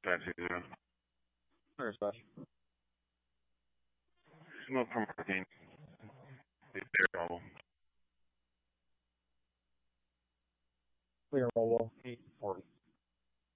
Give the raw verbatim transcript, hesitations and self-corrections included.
Taxi zero. Where's Bush? Smoke from Hurricane. It's there, all. Clear mobile eight forty.